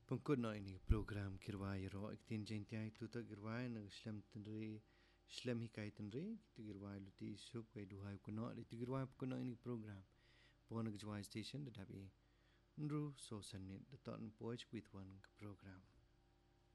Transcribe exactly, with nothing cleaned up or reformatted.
Pengkut no ini program kirwai ro iktin jentiai tu tak kirwai nang Islam tenri Islam hikai tenri kita kirwai luti suk kai duhai kuno itu kirwai kuno ini program pon kirwai station tetapi nru so sanit the ton poch with one program